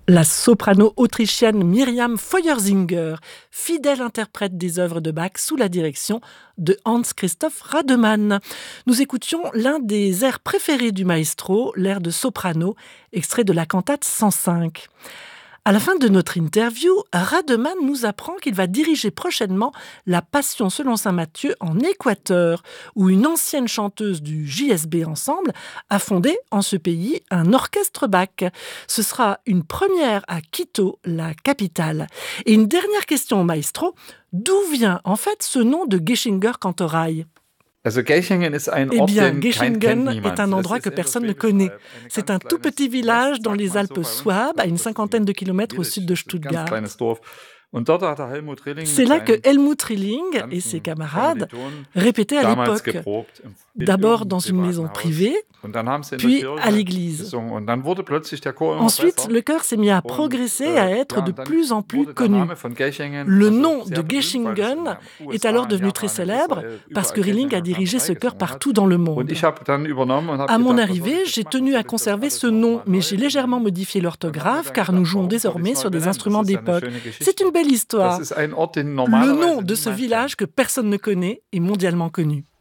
La soprano autrichienne Miriam Feuersinger, fidèle interprète des œuvres de Bach sous la direction de Hans-Christoph Rademann. Nous écoutions l'un des airs préférés du maestro, l'air de soprano, extrait de la cantate 105. À la fin de notre interview, Rademann nous apprend qu'il va diriger prochainement la Passion selon saint Matthieu en Équateur, où une ancienne chanteuse du JSB Ensemble a fondé en ce pays un orchestre Bach. Ce sera une première à Quito, la capitale. Et une dernière question au maestro, d'où vient en fait ce nom de Geschinger Kantorei ? Eh bien, Geschingen est un endroit que personne ne connaît. C'est un tout petit village dans les Alpes Souabes, à une 50aine de kilomètres au sud de Stuttgart. C'est là que Helmut Rilling et ses camarades répétaient à l'époque, d'abord dans une maison privée, puis à l'église. Ensuite, le chœur s'est mis à progresser et à être de plus en plus connu. Le nom de Geschingen est alors devenu très célèbre parce que Rilling a dirigé ce chœur partout dans le monde. À mon arrivée, j'ai tenu à conserver ce nom, mais j'ai légèrement modifié l'orthographe car nous jouons désormais sur des instruments d'époque. C'est une belle histoire. Le nom de ce village que personne ne connaît est mondialement connu.